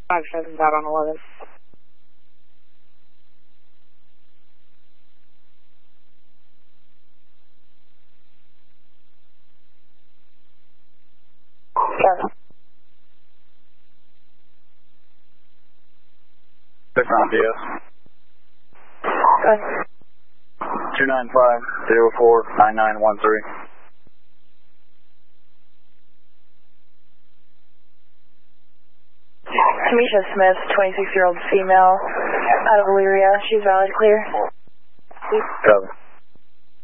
5-7's out on 11. Yeah. 6 on PS. Okay. 295-04-9913. Tamisha Smith, 26-year-old female, out of Elyria. She's valid clear. Cover.